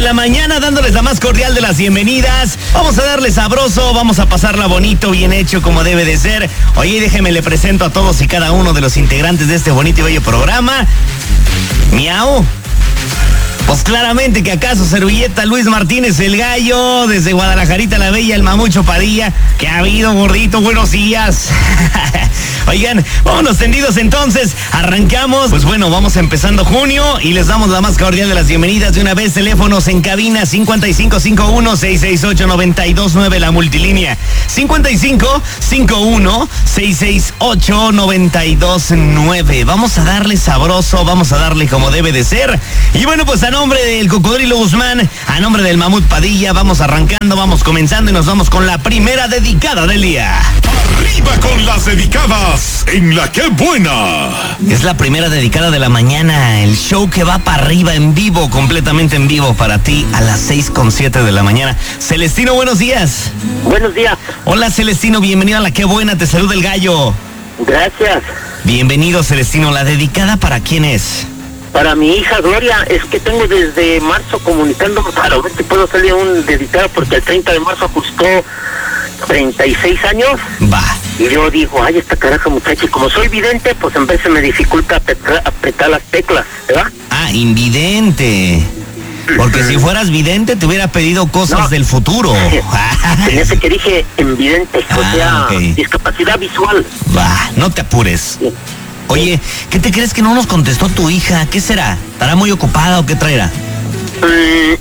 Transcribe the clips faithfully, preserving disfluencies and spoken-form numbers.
la mañana, dándoles la más cordial de las bienvenidas. Vamos a darle sabroso, vamos a pasarla bonito, bien hecho, como debe de ser. Oye, déjeme le presento a todos y cada uno de los integrantes de este bonito y bello programa. Miau. Pues claramente que acaso servilleta Luis Martínez el Gallo, desde Guadalajarita la Bella, el Mamucho Padilla. ¿Qué ha habido, gordito? Buenos días. Oigan, vámonos tendidos entonces, arrancamos. Pues bueno, vamos empezando junio y les damos la más cordial de las bienvenidas de una vez. Teléfonos en cabina cincuenta y cinco cincuenta y uno, sesenta y seis ocho, noventa y dos nueve, la multilínea cincuenta y cinco cincuenta y uno, sesenta y seis ocho, noventa y dos nueve. Vamos a darle sabroso, vamos a darle como debe de ser. Y bueno, pues a nombre del Cocodrilo Guzmán, a nombre del Mamut Padilla, vamos arrancando, vamos comenzando y nos vamos con la primera dedicada del día. Arriba con las dedicadas en La Qué Buena. Es la primera dedicada de la mañana, el show que va para arriba en vivo, completamente en vivo para ti a las seis con siete de la mañana. Celestino, buenos días. Buenos días. Hola Celestino, bienvenido a La Qué Buena, te saluda el Gallo. Gracias. Bienvenido Celestino, ¿la dedicada para quién es? Para mi hija Gloria, es que tengo desde marzo comunicándome para ver si puedo hacerle un dedicado porque el treinta de marzo ajustó treinta y seis años. Va. Y yo digo, ay, esta caraja muchacha, y como soy vidente, pues en vez se me dificulta apretar, apretar las teclas, ¿verdad? Ah, invidente. Porque si fueras vidente te hubiera pedido cosas no, del futuro. Tenía que dije invidente, o ah, sea, okay. Discapacidad visual. Va, no te apures. Sí. Oye, ¿qué te crees que no nos contestó tu hija? ¿Qué será? ¿Estará muy ocupada o qué traerá? Mm,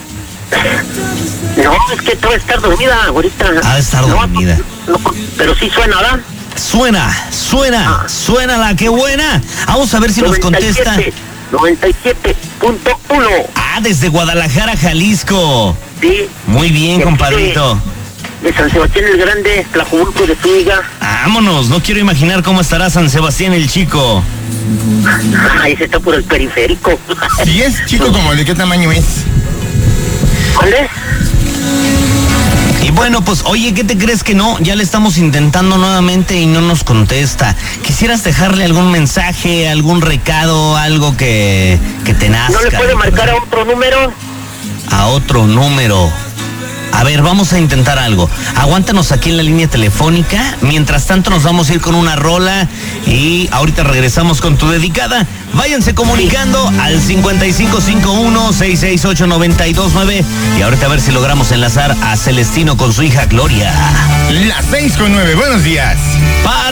no, es que te va a estar dormida ahorita. Ha de estar no, dormida. No, no, pero sí suena, ¿verdad? Suena, suena, ah. suena la Qué Buena. Vamos a ver si noventa y siete, nos contesta. noventa y siete punto uno. Ah, desde Guadalajara, Jalisco. Sí. Muy bien, de compadrito. De, de San Sebastián el Grande, Tlajumulco de Zúñiga. Vámonos, no quiero imaginar cómo estará San Sebastián el Chico. Ahí se está por el periférico. ¿Y es chico como de qué tamaño es? ¿Vale? Y bueno, pues, oye, ¿qué te crees que no? Ya le estamos intentando nuevamente y no nos contesta. ¿Quisieras dejarle algún mensaje, algún recado, algo que, que te nazca? ¿No le puede marcar a otro número? A otro número. A ver, vamos a intentar algo. Aguántanos aquí en la línea telefónica. Mientras tanto nos vamos a ir con una rola y ahorita regresamos con tu dedicada. Váyanse comunicando al cincuenta y cinco cincuenta y uno, sesenta y seis ocho, noventa y dos nueve y ahorita a ver si logramos enlazar a Celestino con su hija Gloria. Las seis con nueve, buenos días. Para